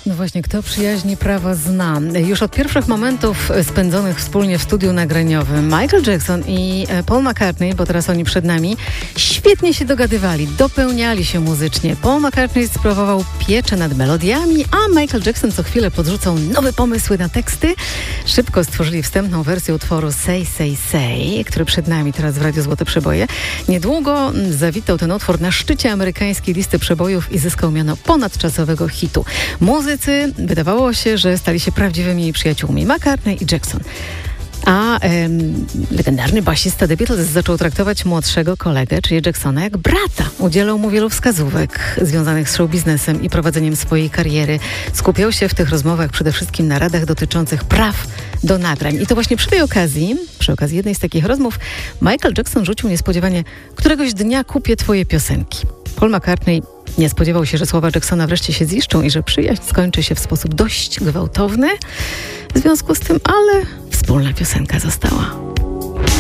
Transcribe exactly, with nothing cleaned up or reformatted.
No właśnie, kto przyjaźni prawo zna. Już od pierwszych momentów spędzonych wspólnie w studiu nagraniowym Michael Jackson i Paul McCartney, bo teraz oni przed nami, świetnie się dogadywali, dopełniali się muzycznie. Paul McCartney sprawował pieczę nad melodiami, a Michael Jackson co chwilę podrzucał nowe pomysły na teksty. Szybko stworzyli wstępną wersję utworu Say, Say, Say, który przed nami teraz w Radiu Złote Przeboje. Niedługo zawitał ten utwór na szczycie amerykańskiej listy przebojów i zyskał miano ponadczasowego hitu. Muzycy wydawało się, że stali się prawdziwymi przyjaciółmi, McCartney i Jackson. A em, legendarny basista The Beatles zaczął traktować młodszego kolegę, czyli Jacksona, jak brata. Udzielał mu wielu wskazówek związanych z showbiznesem i prowadzeniem swojej kariery. Skupiał się w tych rozmowach przede wszystkim na radach dotyczących praw do nagrań. I to właśnie przy tej okazji, przy okazji jednej z takich rozmów, Michael Jackson rzucił niespodziewanie: któregoś dnia kupię twoje piosenki. Paul McCartney nie spodziewał się, że słowa Jacksona wreszcie się ziszczą i że przyjaźń skończy się w sposób dość gwałtowny. W związku z tym, ale wspólna piosenka została.